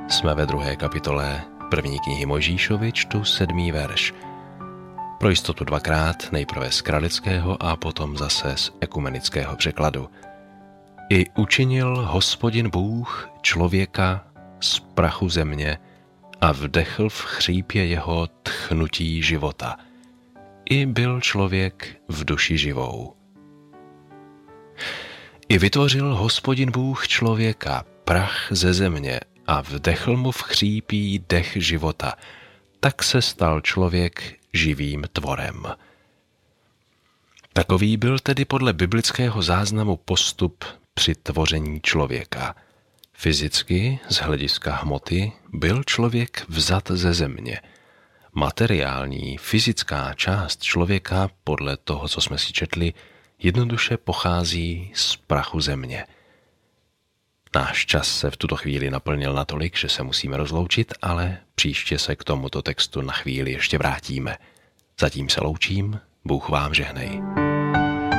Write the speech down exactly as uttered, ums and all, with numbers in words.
Jsme ve druhé kapitole první knihy Mojžíšovi, čtu sedmý verš. Pro jistotu dvakrát, nejprve z kralického a potom zase z ekumenického překladu. I učinil Hospodin Bůh člověka z prachu země a vdechl v chřípě jeho tchnutí života. I byl člověk v duši živou. I vytvořil Hospodin Bůh člověka, prach ze země, a vdechl mu v chřípí dech života. Tak se stal člověk živým tvorem. Takový byl tedy podle biblického záznamu postup při tvoření člověka. Fyzicky, z hlediska hmoty, byl člověk vzat ze země. Materiální, fyzická část člověka, podle toho, co jsme si četli, jednoduše pochází z prachu země. Náš čas se v tuto chvíli naplnil natolik, že se musíme rozloučit, ale příště se k tomuto textu na chvíli ještě vrátíme. Zatím se loučím, Bůh vám žehnej.